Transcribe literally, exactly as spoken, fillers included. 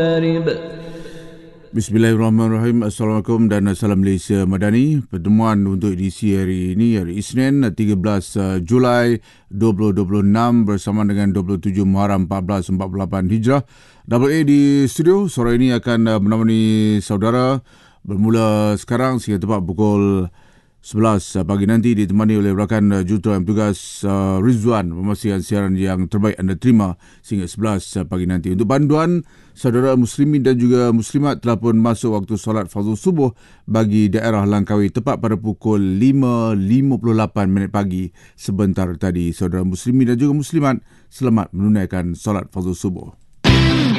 Bismillahirrahmanirrahim. Assalamualaikum dan Salam Malaysia Madani. Pertemuan untuk edisi hari ini, hari Isnin, tiga belas Julai dua ribu dua puluh enam bersama dengan dua puluh tujuh Muharram seribu empat ratus empat puluh lapan Hijrah. Double A di studio. Sore ini akan menemani saudara bermula sekarang sehingga tepat pukul sebelas pagi nanti, ditemani oleh rakan juruterang yang bertugas uh, Rizwan, memastikan siaran yang terbaik anda terima sehingga sebelas pagi nanti. Untuk panduan, saudara muslimin dan juga muslimat telah pun masuk waktu solat fardu subuh bagi daerah Langkawi tepat pada pukul lima lima puluh lapan minit pagi sebentar tadi. Saudara muslimin dan juga muslimat, selamat menunaikan solat fardu subuh.